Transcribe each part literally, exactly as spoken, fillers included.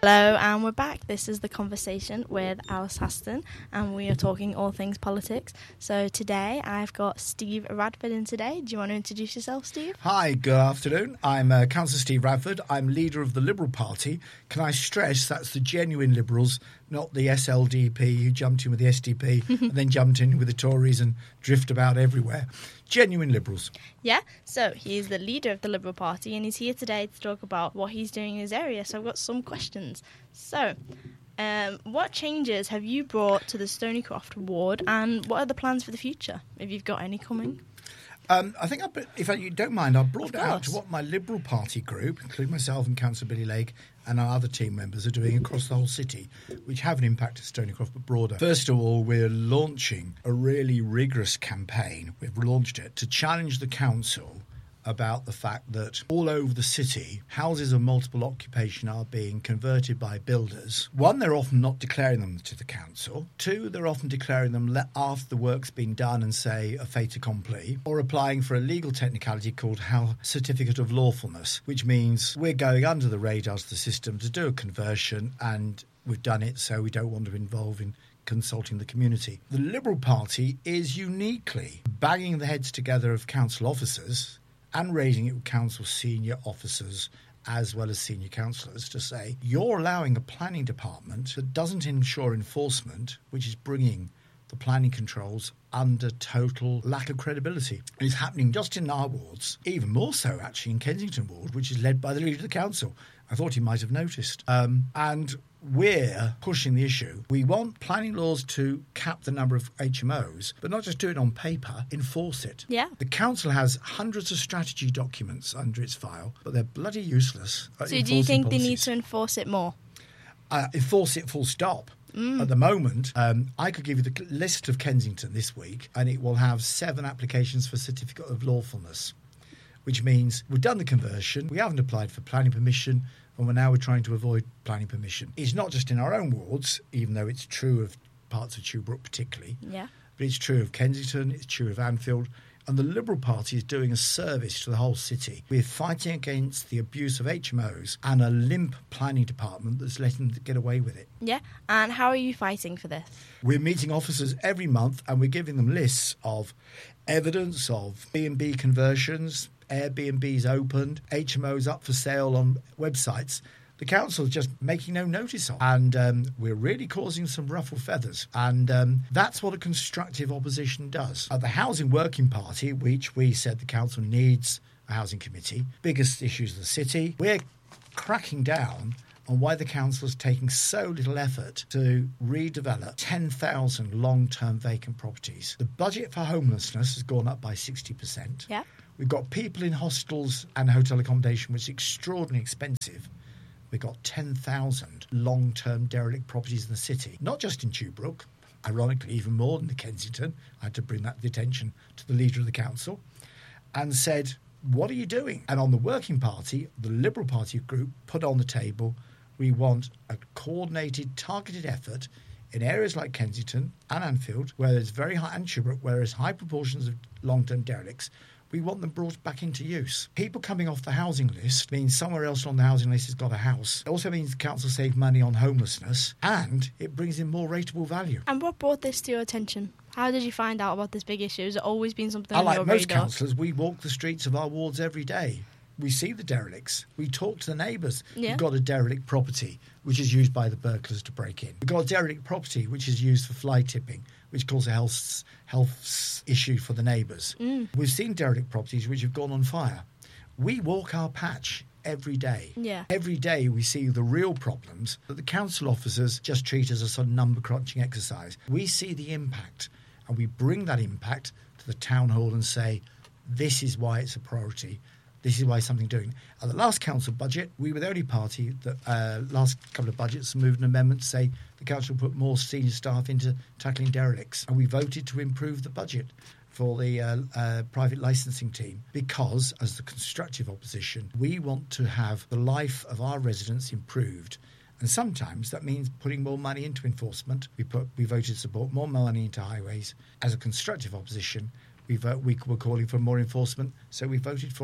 Hello, and we're back. This is The Conversation with Alice Haston, and we are talking all things politics. So today I've got Steve Radford in today. Do you want to introduce yourself, Steve? Hi, good afternoon. I'm uh, Councillor Steve Radford. I'm leader of the Liberal Party. Can I stress that's the genuine Liberals, not the S L D P who jumped in with the S D P and then jumped in with the Tories and drift about everywhere. Genuine Liberals. Yeah, so he's the leader of the Liberal Party and he's here today to talk about what he's doing in his area. So I've got some questions. So, um, what changes have you brought to the Stonycroft ward and what are the plans for the future, if you've got any coming? Um, I think, I'll, if you don't mind, I'll brought Of out course. what my Liberal Party group, including myself and Councillor Billy Lake and our other team members, are doing across the whole city, which have an impact at Stonycroft but broader. First of all, we're launching a really rigorous campaign. We've launched it to challenge the council about the fact that all over the city, houses of multiple occupation are being converted by builders. One, they're often not declaring them to the council. Two, they're often declaring them le- after the work's been done and, say, a fait accompli, or applying for a legal technicality called house certificate of lawfulness, which means we're going under the radars of the system to do a conversion, and we've done it, so we don't want to involve in consulting the community. The Liberal Party is uniquely banging the heads together of council officers and raising it with council senior officers as well as senior councillors to say, you're allowing a planning department that doesn't ensure enforcement, which is bringing the planning controls under total lack of credibility. And it's happening just in our wards, even more so actually in Kensington ward, which is led by the leader of the council. I thought he might have noticed. Um, and we're pushing the issue. We want planning laws to cap the number of H M Os, but not just do it on paper, enforce it. Yeah. The council has hundreds of strategy documents under its file, but they're bloody useless at So do you think enforcing they need policies. to enforce it more? Uh, enforce it full stop. Mm. At the moment, um, I could give you the list of Kensington this week, and it will have seven applications for certificate of lawfulness, which means we've done the conversion, we haven't applied for planning permission, and we're now we're trying to avoid planning permission. It's not just in our own wards, even though it's true of parts of Chewbrook particularly, Yeah. but it's true of Kensington, it's true of Anfield, and the Liberal Party is doing a service to the whole city. We're fighting against the abuse of H M Os and a limp planning department that's letting them get away with it. Yeah. And how are you fighting for this? We're meeting officers every month and we're giving them lists of evidence of B and B conversions, Airbnbs opened, H M Os up for sale on websites. The council is just making no notice of. And um, we're really causing some ruffle feathers. And um, that's what a constructive opposition does. At the Housing Working Party, which we said the council needs a housing committee, biggest issues of the city, we're cracking down on why the council is taking so little effort to redevelop ten thousand long-term vacant properties. The budget for homelessness has gone up by sixty percent. Yeah. We've got people in hostels and hotel accommodation, which is extraordinarily expensive. We've got ten thousand long-term derelict properties in the city, not just in Chewbrook, ironically even more than the Kensington. I had to bring that to the attention to the leader of the council and said, what are you doing? And on the Working Party, the Liberal Party group put on the table, we want a coordinated, targeted effort in areas like Kensington and Anfield, where there's very high, and Chewbrook, where there's high proportions of long-term derelicts. We want them brought back into use. People coming off the housing list means somewhere else on the housing list has got a house. It also means the council save money on homelessness, and it brings in more rateable value. And what brought this to your attention? How did you find out about this big issue? Has it always been something I on like your most radar? councillors, we walk the streets of our wards every day. We see the derelicts. We talk to the neighbours. Yeah. We've got a derelict property, which is used by the burglars to break in. We've got a derelict property, which is used for fly tipping, which causes a health, health issue for the neighbours. Mm. We've seen derelict properties which have gone on fire. We walk our patch every day. Yeah. Every day we see the real problems that the council officers just treat as a sort of number crunching exercise. We see the impact and we bring that impact to the town hall and say, this is why it's a priority. This is why something doing. At the last council budget, we were the only party that uh, last couple of budgets moved an amendment to say the council put more senior staff into tackling derelicts. And we voted to improve the budget for the uh, uh, private licensing team because, as the constructive opposition, we want to have the life of our residents improved. And sometimes that means putting more money into enforcement. We put we voted to support more money into highways. As a constructive opposition, we vote, we were calling for more enforcement, so we voted for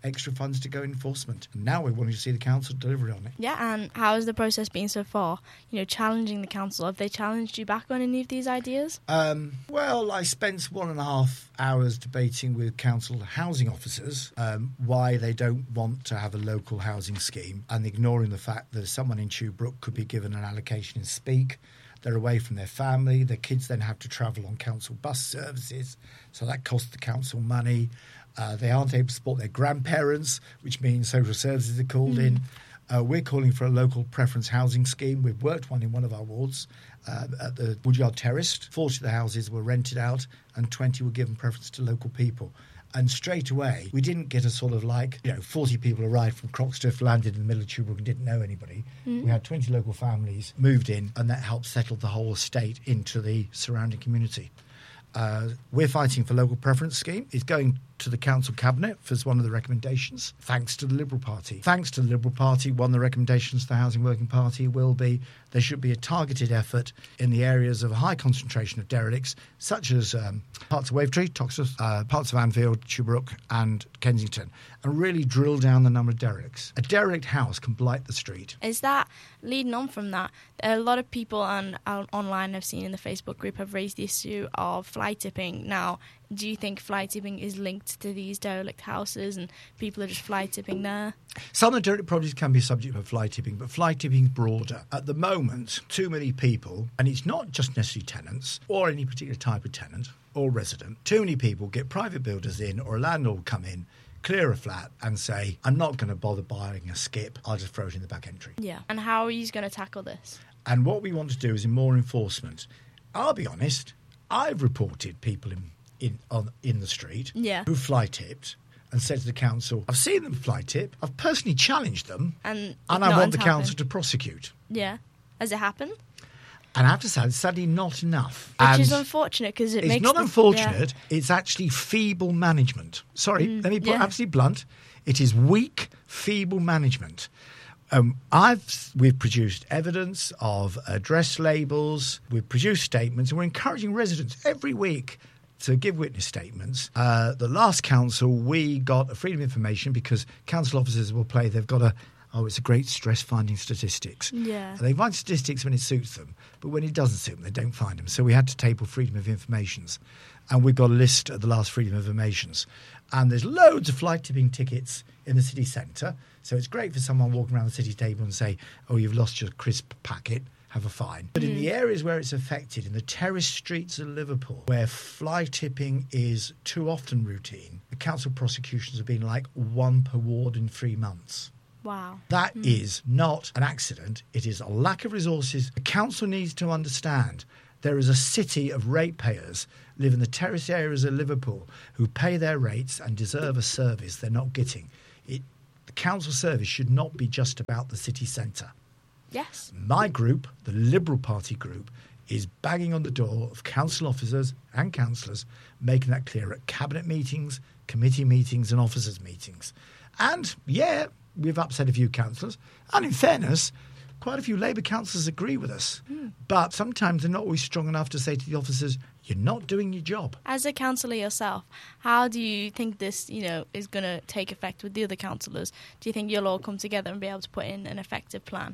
extra funds to go enforcement. And now we're wanting to see the council deliver on it. Yeah, and how has the process been so far? You know, challenging the council. Have they challenged you back on any of these ideas? Um, well, I spent one and a half hours debating with council housing officers um, why they don't want to have a local housing scheme, and ignoring the fact that someone in Tuebrook could be given an allocation in Speak. They're away from their family. Their kids then have to travel on council bus services, so that costs the council money. Uh, they aren't able to support their grandparents, which means social services are called mm. in. Uh, we're calling for a local preference housing scheme. We've worked one in one of our wards uh, at the Woodyard Terrace. forty of the houses were rented out and twenty were given preference to local people. And straight away, we didn't get a sort of like, you know, forty people arrived from Croxteth, landed in the middle of Tuebrook and didn't know anybody. Mm. We had twenty local families moved in, and that helped settle the whole estate into the surrounding community. Uh, we're fighting for local preference scheme. It's going to the council cabinet as one of the recommendations, thanks to the Liberal Party. Thanks to the Liberal Party, one of the recommendations to the Housing Working Party will be there should be a targeted effort in the areas of a high concentration of derelicts, such as um, parts of Wavertree, Toxteth, uh, parts of Anfield, Tuebrook and Kensington, and really drill down the number of derelicts. A derelict house can blight the street. Is that, leading on from that, a lot of people on, on online I've seen in the Facebook group have raised the issue of fly tipping. Now, do you think fly tipping is linked to these derelict houses and people are just fly tipping there? Some of the derelict properties can be subject to fly tipping, but fly tipping is broader. At the moment, too many people, and it's not just necessarily tenants or any particular type of tenant or resident, too many people get private builders in or a landlord will come in, clear a flat and say, I'm not going to bother buying a skip, I'll just throw it in the back entry. Yeah. And how are you going to tackle this? And what we want to do is in more enforcement. I'll be honest, I've reported people in in on, in the street yeah. who fly tipped and said to the council, I've seen them fly tip, I've personally challenged them, and, and I want the council happened. to prosecute. Yeah. Has it happened? And I have to say, it's sadly not enough. Which and is unfortunate because it it's makes... It's not the, unfortunate, yeah. it's actually feeble management. Sorry, mm, let me put yeah. absolutely blunt. It is weak, feeble management. Um, I've we've produced evidence of address labels, we've produced statements, and we're encouraging residents every week to give witness statements. Uh, the last council, we got a freedom of information because council officers will play, they've got a, oh, it's a great stress finding statistics. Yeah. And they find statistics when it suits them, but when it doesn't suit them, they don't find them. So we had to table freedom of informations. And we've got a list of the last freedom of informations. And there's loads of flight tipping tickets in the city centre. So it's great for someone walking around the city table and say, oh, you've lost your crisp packet, have a fine. But mm. in the areas where it's affected, in the terrace streets of Liverpool, where fly tipping is too often routine, the council prosecutions have been like one per ward in three months. Wow. That mm. is not an accident. It is a lack of resources. The council needs to understand there is a city of ratepayers live in the terrace areas of Liverpool who pay their rates and deserve a service they're not getting. It, the council service should not be just about the city centre. Yes. My group, the Liberal Party group, is banging on the door of council officers and councillors, making that clear at cabinet meetings, committee meetings and officers' meetings. And, yeah, we've upset a few councillors. And in fairness, quite a few Labour councillors agree with us. Mm. But sometimes they're not always strong enough to say to the officers, you're not doing your job. As a councillor yourself, how do you think this, you know, is going to take effect with the other councillors? Do you think you'll all come together and be able to put in an effective plan?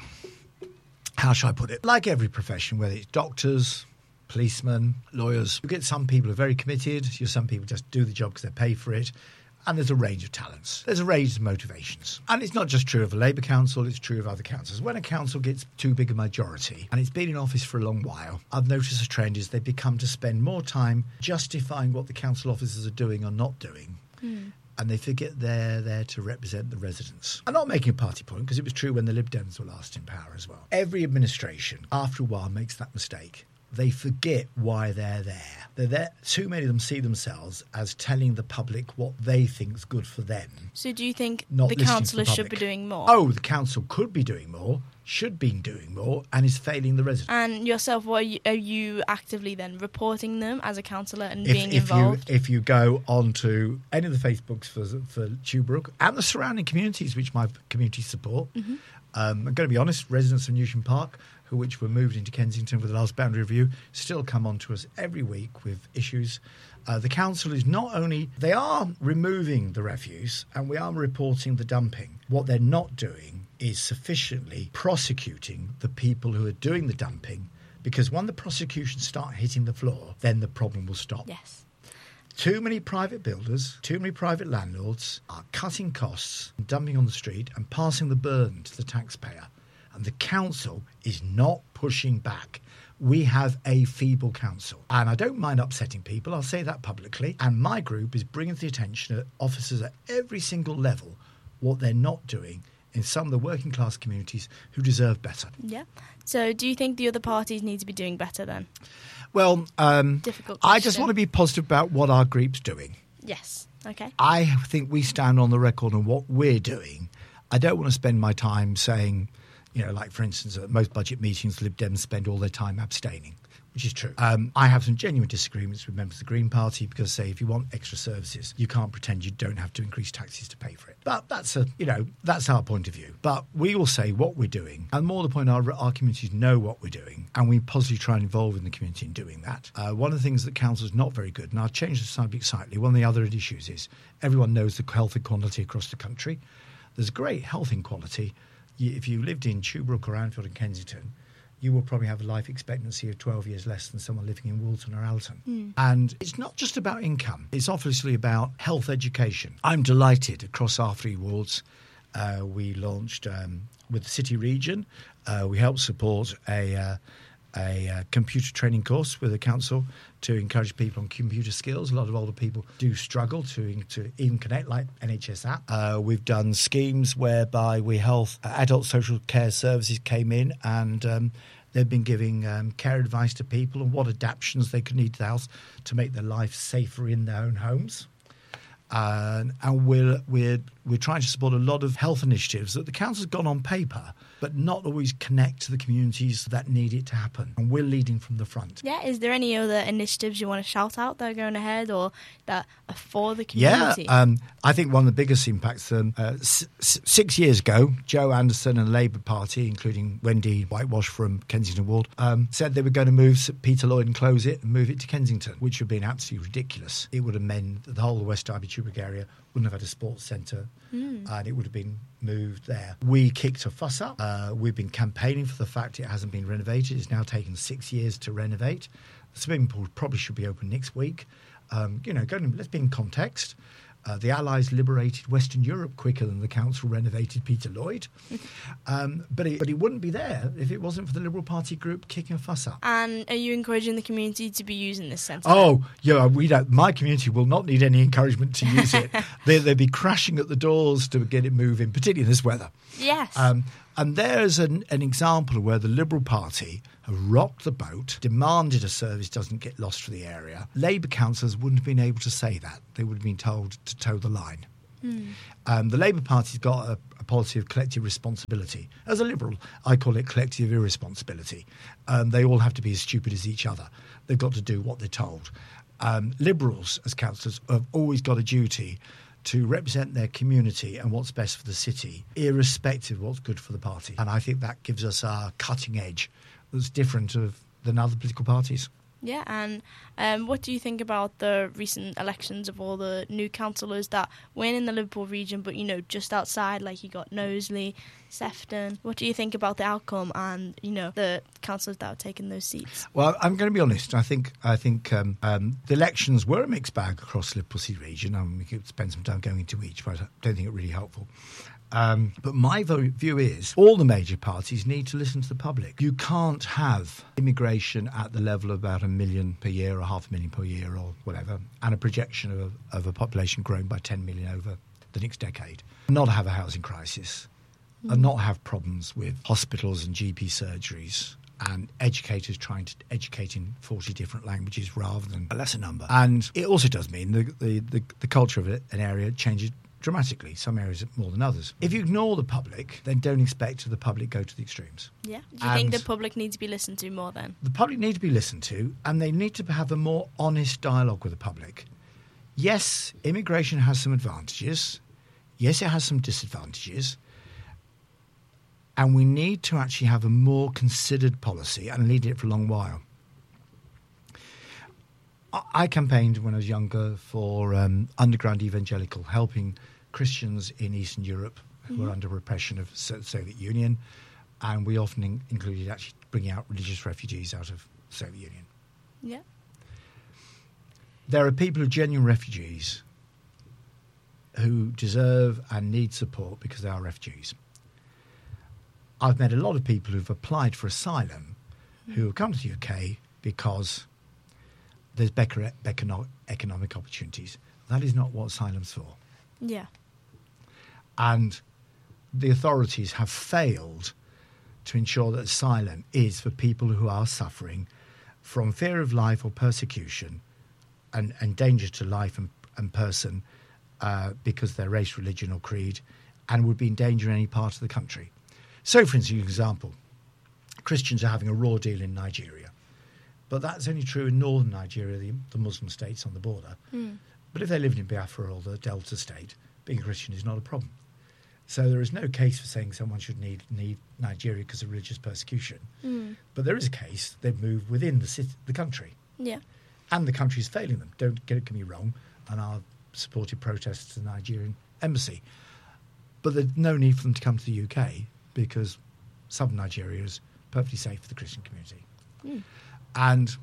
How shall I put it? Like every profession, whether it's doctors, policemen, lawyers, you get some people who are very committed, you some people just do the job because they pay for it, and there's a range of talents. There's a range of motivations. And it's not just true of a Labour council, it's true of other councils. When a council gets too big a majority, and it's been in office for a long while, I've noticed a trend is they become to spend more time justifying what the council officers are doing or not doing. Mm. And they forget they're there to represent the residents. I'm not making a party point because it was true when the Lib Dems were last in power as well. Every administration, after a while, makes that mistake. They forget why they're there. They're there. Too many of them see themselves as telling the public what they think is good for them. So do you think not the councillors should be doing more? Oh, the council could be doing more. should be doing more and is failing the residents. And yourself, what are you, are you actively then reporting them as a councillor and if, being if involved? You, if you go onto any of the Facebooks for, for Tuebrook and the surrounding communities, which my community support, mm-hmm. um, I'm going to be honest, residents of Newsham Park, who which were moved into Kensington for the last boundary review, still come on to us every week with issues. Uh, the council is not only, they are removing the refuse and we are reporting the dumping. What they're not doing is sufficiently prosecuting the people who are doing the dumping, because when the prosecutions start hitting the floor, then the problem will stop. Yes. Too many private builders, too many private landlords are cutting costs, dumping on the street and passing the burden to the taxpayer. And the council is not pushing back. We have a feeble council. And I don't mind upsetting people, I'll say that publicly. And my group is bringing to the attention of officers at every single level what they're not doing in some of the working class communities who deserve better. Yeah. So do you think the other parties need to be doing better then? Well, um, Difficult I just question. want to be positive about what our group's doing. Yes. Okay. I think we stand on the record on what we're doing. I don't want to spend my time saying, you know, like, for instance, at most budget meetings, Lib Dems spend all their time abstaining, which is true. Um, I have some genuine disagreements with members of the Green Party because, say, if you want extra services, you can't pretend you don't have to increase taxes to pay for it. But that's a, you know, that's our point of view. But we will say what we're doing, and more to the point, our, our communities know what we're doing, and we positively try and involve in the community in doing that. Uh, one of the things that council is not very good, and I'll change the subject slightly, one of the other issues is everyone knows the health inequality across the country. There's great health inequality. If you lived in Tuebrook or Anfield and Kensington, you will probably have a life expectancy of twelve years less than someone living in Woolton or Alton. Mm. And it's not just about income. It's obviously about health education. I'm delighted across our three wards. Uh, we launched um, with the City Region. Uh, we helped support a, uh, a uh, computer training course with the council to encourage people on computer skills. A lot of older people do struggle to to even connect, like N H S app. Uh, we've done schemes whereby we health uh, adult social care services came in and um, they've been giving um, care advice to people on what adaptations they could need to the house to make their life safer in their own homes. Uh, and we're we're we're trying to support a lot of health initiatives that the council's got on paper, but not always connect to the communities that need it to happen. And we're leading from the front. Yeah, is there any other initiatives you want to shout out that are going ahead or that are for the community? Yeah, um, I think one of the biggest impacts, um, uh, s- six years ago, Joe Anderson and the Labour Party, including Wendy Whitewash from Kensington Ward, um, said they were going to move Peter Lloyd and close it and move it to Kensington, which would have been absolutely ridiculous. It would have meant that the whole of the West Derby Tuebrook area wouldn't have had a sports centre mm. and it would have been moved there. We kicked a fuss up. Uh, we've been campaigning for the fact it hasn't been renovated. It's now taken six years to renovate. The swimming pool probably should be open next week. Um, you know, go to, let's be in context. Uh, the Allies liberated Western Europe quicker than the council renovated Peter Lloyd. Um, but, it, but it wouldn't be there if it wasn't for the Liberal Party group kicking a fuss up. And are you encouraging the community to be using this centre? Oh, yeah, we don't. My community will not need any encouragement to use it. they, they'll be crashing at the doors to get it moving, particularly in this weather. Yes. Um, and there's an, an example of where the Liberal Party have rocked the boat, demanded a service doesn't get lost for the area. Labour councillors wouldn't have been able to say that. They would have been told to toe the line. Mm. Um, the Labour Party's got a, a policy of collective responsibility. As a Liberal, I call it collective irresponsibility. Um, they all have to be as stupid as each other. They've got to do what they're told. Um, Liberals, as councillors, have always got a duty to represent their community and what's best for the city, irrespective of what's good for the party. And I think that gives us our cutting edge that's different of, than other political parties. Yeah, and um, what do you think about the recent elections of all the new councillors that win in the Liverpool region, but, you know, just outside, like you got Knowsley, Sefton? What do you think about the outcome and, you know, the councillors that have taken those seats? Well, I'm going to be honest. I think I think um, um, the elections were a mixed bag across the Liverpool City region. I mean, we could spend some time going into each, but I don't think it really helpful. Um, but my view is all the major parties need to listen to the public. You can't have immigration at the level of about a million per year or half a million per year or whatever, and a projection of, of a population growing by ten million over the next decade, not have a housing crisis, mm. and not have problems with hospitals and G P surgeries and educators trying to educate in forty different languages rather than a lesser number. And it also does mean the, the, the, the culture of it, an area changes dramatically, some areas more than others. If you ignore the public, then don't expect the public go to the extremes. Yeah. Do you And think the public needs to be listened to more then? The public need to be listened to, and they need to have a more honest dialogue with the public. Yes, immigration has some advantages. Yes, it has some disadvantages. And we need to actually have a more considered policy, and I needed it for a long while. I campaigned when I was younger for um, underground evangelical, helping Christians in Eastern Europe who mm-hmm. were under repression of the Soviet Union, and we often in- included actually bringing out religious refugees out of the Soviet Union. Yeah. There are people who are genuine refugees who deserve and need support because they are refugees. I've met a lot of people who've applied for asylum mm-hmm. who have come to the U K because there's better economic opportunities. That is not what asylum's for. Yeah. And the authorities have failed to ensure that asylum is for people who are suffering from fear of life or persecution and, and danger to life and, and person uh, because of their race, religion or creed, and would be in danger in any part of the country. So, for instance, an example, Christians are having a raw deal in Nigeria. But that's only true in northern Nigeria, the, the Muslim states on the border. Mm. But if they lived in Biafra or the Delta state, being a Christian is not a problem. So there is no case for saying someone should need, need Nigeria because of religious persecution. Mm. But there is a case they've moved within the city, the country. Yeah. And the country is failing them. Don't get, get me wrong. And I've supported protests to the Nigerian embassy. But there's no need for them to come to the U K because southern Nigeria is perfectly safe for the Christian community. Mm. And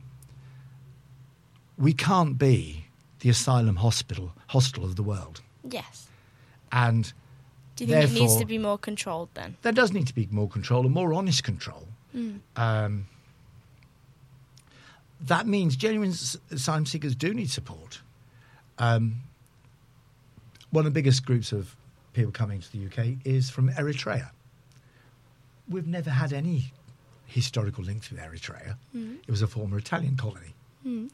we can't be the asylum hospital hostel of the world. Yes. And do you think it needs to be more controlled then? There does need to be more control and more honest control. Mm. Um, that means genuine asylum seekers do need support. Um, one of the biggest groups of people coming to the U K is from Eritrea. We've never had any historical links with Eritrea. Mm. It was a former Italian colony. Mm.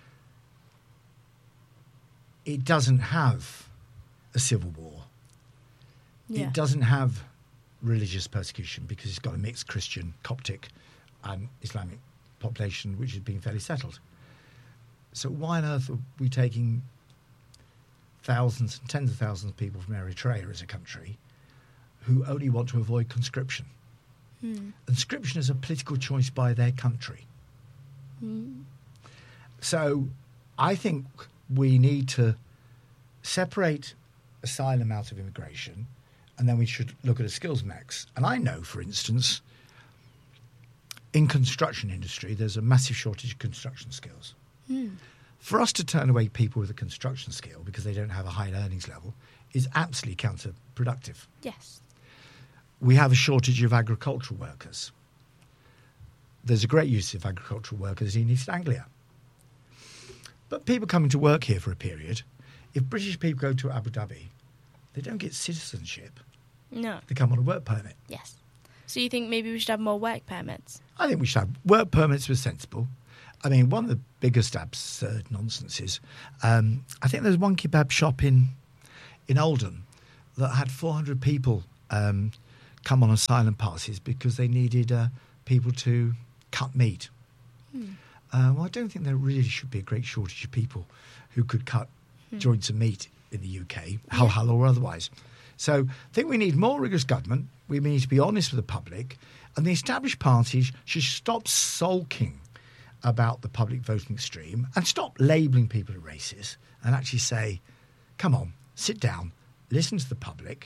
It doesn't have a civil war. Yeah. It doesn't have religious persecution because it's got a mixed Christian, Coptic and Islamic population which has been fairly settled. So why on earth are we taking thousands and tens of thousands of people from Eritrea as a country who only want to avoid conscription? Mm. Conscription is a political choice by their country. Mm. So I think we need to separate asylum out of immigration, and then we should look at a skills mix. And I know, for instance, in construction industry, there's a massive shortage of construction skills. Mm. For us to turn away people with a construction skill because they don't have a high earnings level is absolutely counterproductive. Yes. We have a shortage of agricultural workers. There's a great use of agricultural workers in East Anglia. But people coming to work here for a period, if British people go to Abu Dhabi, they don't get citizenship. No. They come on a work permit. Yes. So you think maybe we should have more work permits? I think we should have work permits were sensible. I mean, one of the biggest absurd nonsenses, um, I think there's one kebab shop in in Oldham that had four hundred people um, come on asylum passes because they needed uh, people to cut meat. Hmm. Uh, well, I don't think there really should be a great shortage of people who could cut hmm. joints of meat in the U K, halal yeah. or otherwise. So I think we need more rigorous government. We need to be honest with the public. And the established parties should stop sulking about the public voting stream and stop labelling people as racist and actually say, come on, sit down, listen to the public.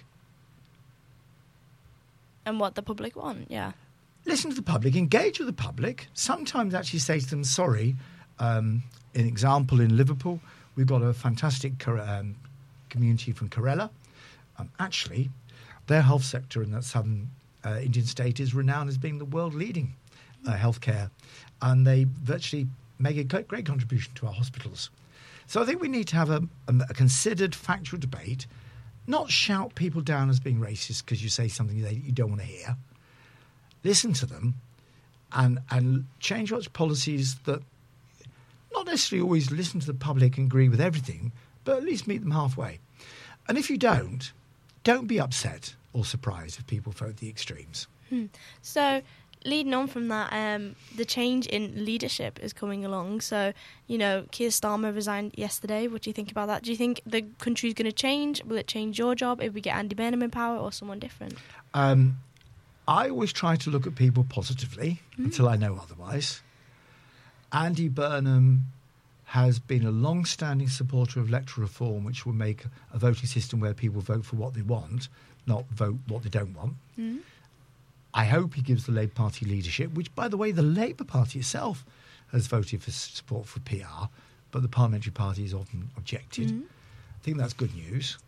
And what the public want, yeah. Listen to the public, engage with the public, sometimes actually say to them, sorry. Um, an example in Liverpool, we've got a fantastic um, community from Kerala. Um, actually, their health sector in that southern uh, Indian state is renowned as being the world leading uh, healthcare, and they virtually make a great, great contribution to our hospitals. So I think we need to have a, a, a considered factual debate, not shout people down as being racist because you say something that you don't want to hear. Listen to them and and change what's policies that not necessarily always listen to the public and agree with everything, but at least meet them halfway. And if you don't, don't be upset or surprised if people vote the extremes. Hmm. So, leading on from that, um, the change in leadership is coming along. So, you know, Keir Starmer resigned yesterday. What do you think about that? Do you think the country's going to change? Will it change your job if we get Andy Burnham in power or someone different? Um, I always try to look at people positively mm. until I know otherwise. Andy Burnham has been a long-standing supporter of electoral reform, which will make a voting system where people vote for what they want, not vote what they don't want. Mm. I hope he gives the Labour Party leadership, which, by the way, the Labour Party itself has voted for support for P R, but the Parliamentary Party has often objected. Mm. I think that's good news.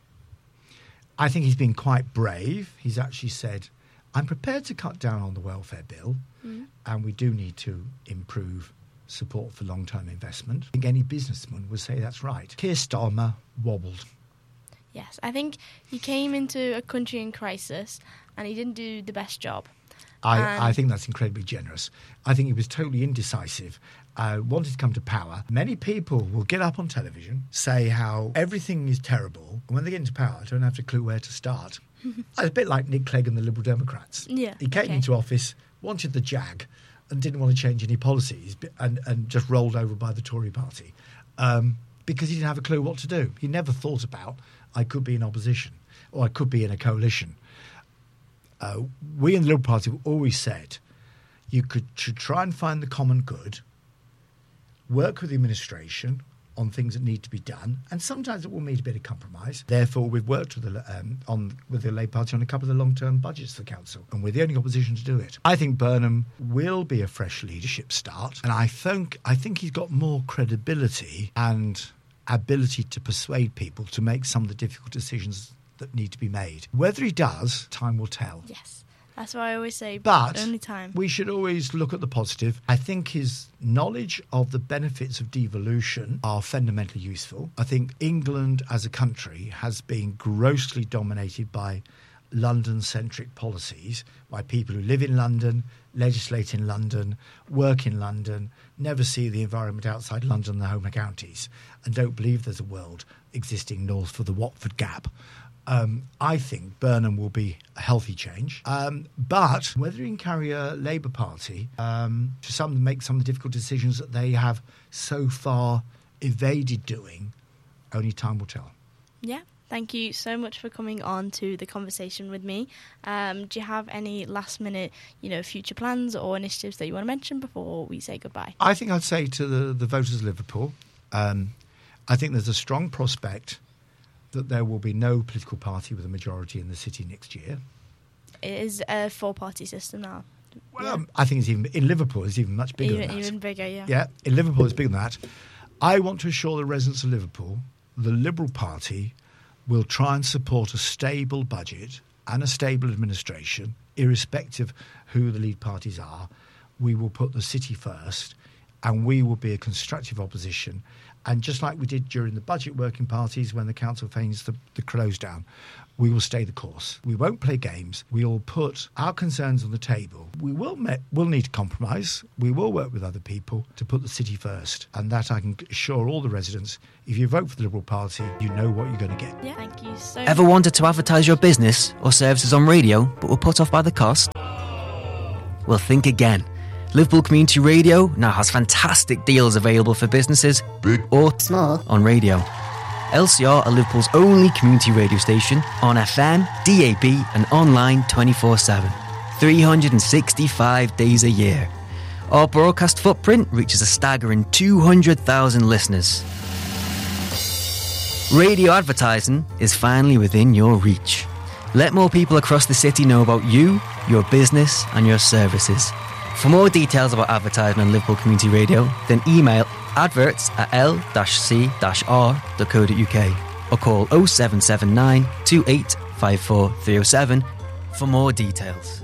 I think he's been quite brave. He's actually said, I'm prepared to cut down on the welfare bill, mm. and we do need to improve support for long-term investment. I think any businessman would say that's right. Keir Starmer wobbled. Yes, I think he came into a country in crisis and he didn't do the best job. I, I think that's incredibly generous. I think he was totally indecisive, uh, wanted to come to power. Many people will get up on television, say how everything is terrible, and when they get into power, don't have a clue where to start. It's a bit like Nick Clegg and the Liberal Democrats. Yeah, he came okay. into office, wanted the jag, and didn't want to change any policies, and, and just rolled over by the Tory party um, because he didn't have a clue what to do. He never thought about, I could be in opposition, or I could be in a coalition. Uh, we in the Liberal Party have always said you could should try and find the common good, work with the administration on things that need to be done, and sometimes it will need a bit of compromise. Therefore, we've worked with the, um, on, with the Labour Party on a couple of the long-term budgets for the council, and we're the only opposition to do it. I think Burnham will be a fresh leadership start, and I think I think he's got more credibility and ability to persuade people to make some of the difficult decisions that need to be made. Whether he does, time will tell. Yes, that's what I always say, but only time. We should always look at the positive. I think his knowledge of the benefits of devolution are fundamentally useful. I think England as a country has been grossly dominated by London-centric policies, by people who live in London, legislate in London, work in London, never see the environment outside London and the home counties, and don't believe there's a world existing north for the Watford Gap. Um, I think Burnham will be a healthy change. Um, but whether he can carry a Labour Party um, to some make some of the difficult decisions that they have so far evaded doing, only time will tell. Yeah. Thank you so much for coming on to the conversation with me. Um, do you have any last minute, you know, future plans or initiatives that you want to mention before we say goodbye? I think I'd say to the, the voters of Liverpool, um, I think there's a strong prospect that there will be no political party with a majority in the city next year. It is a four-party system now. Well, yeah. um, I think it's even in Liverpool it's even much bigger even, than that. Even bigger, yeah. Yeah, in Liverpool it's bigger than that. I want to assure the residents of Liverpool the Liberal Party will try and support a stable budget and a stable administration, irrespective who the lead parties are. We will put the city first, and we will be a constructive opposition. And just like we did during the budget working parties when the council feigns the, the close down, we will stay the course. We won't play games. We will put our concerns on the table. We will met, we'll need to compromise. We will work with other people to put the city first. And that I can assure all the residents, if you vote for the Liberal Party, you know what you're going to get. Yeah, thank you so much. Ever wanted to advertise your business or services on radio but were put off by the cost? Well, think again. Liverpool Community Radio now has fantastic deals available for businesses, big or small, on radio. L C R are Liverpool's only community radio station on F M, D A B and online twenty-four seven, three hundred sixty-five days a year. Our broadcast footprint reaches a staggering two hundred thousand listeners. Radio advertising is finally within your reach. Let more people across the city know about you, your business and your services. For more details about advertising on Liverpool Community Radio, then email adverts at l c r dot co dot u k or call oh seven seven nine, two eight five four, three oh seven for more details.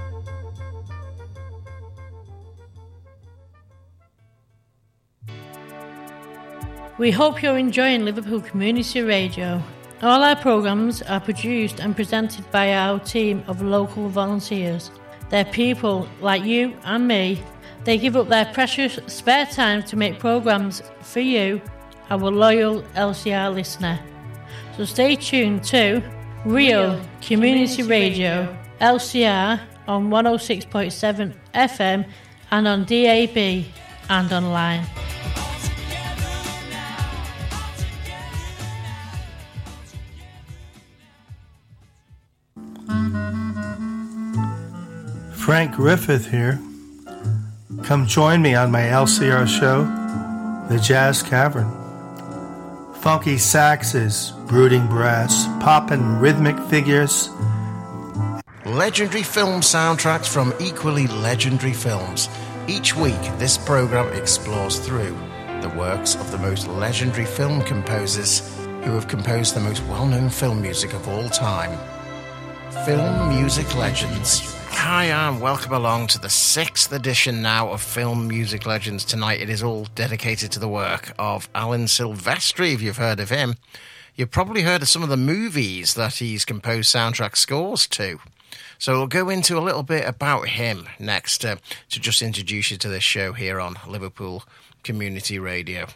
We hope you're enjoying Liverpool Community Radio. All our programmes are produced and presented by our team of local volunteers. They're people like you and me. They give up their precious spare time to make programmes for you, our loyal L C R listener. So stay tuned to Real Community Radio, L C R on one oh six point seven F M and on D A B and online. Frank Griffith here. Come join me on my L C R show, The Jazz Cavern. Funky saxes, brooding brass, poppin' rhythmic figures. Legendary film soundtracks from equally legendary films. Each week, this program explores through the works of the most legendary film composers who have composed the most well-known film music of all time. Film Music Legends. Hi, and welcome along to the sixth edition now of Film Music Legends. Tonight it is all dedicated to the work of Alan Silvestri, if you've heard of him. You've probably heard of some of the movies that he's composed soundtrack scores to. So we'll go into a little bit about him next uh, to just introduce you to this show here on Liverpool Community Radio.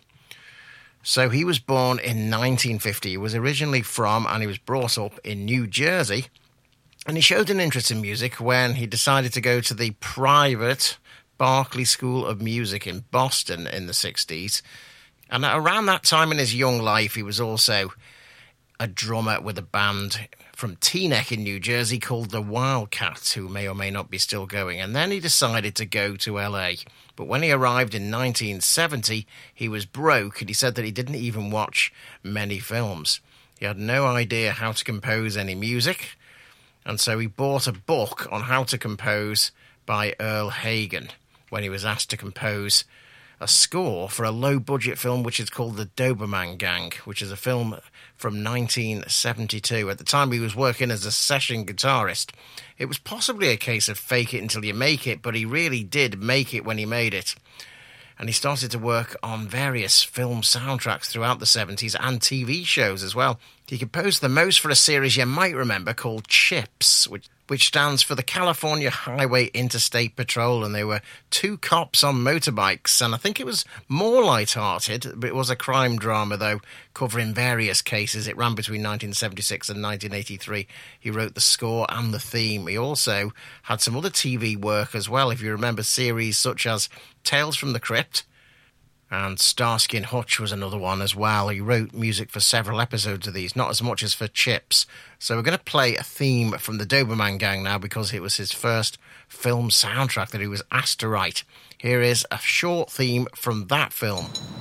So he was born in nineteen fifty. He was originally from, and he was brought up in New Jersey. And he showed an interest in music when he decided to go to the private Berklee School of Music in Boston in the sixties. And around that time in his young life, he was also a drummer with a band from Teaneck in New Jersey called the Wildcats, who may or may not be still going. And then he decided to go to L A. But when he arrived in nineteen seventy, he was broke, and he said that he didn't even watch many films. He had no idea how to compose any music. And so he bought a book on how to compose by Earl Hagen when he was asked to compose a score for a low-budget film which is called The Doberman Gang, which is a film from nineteen seventy-two. At the time, he was working as a session guitarist. It was possibly a case of fake it until you make it, but he really did make it when he made it. And he started to work on various film soundtracks throughout the seventies and T V shows as well. He composed the most for a series you might remember called CHIPS, which, which stands for the California Highway Interstate Patrol, and they were two cops on motorbikes, and I think it was more light-hearted, but it was a crime drama, though, covering various cases. It ran between nineteen seventy-six and nineteen eighty-three. He wrote the score and the theme. He also had some other T V work as well, if you remember series such as Tales from the Crypt, and Starsky and Hutch was another one as well. He wrote music for several episodes of these, not as much as for CHIPS. So we're going to play a theme from the Doberman Gang now because it was his first film soundtrack that he was asked to write. Here is a short theme from that film.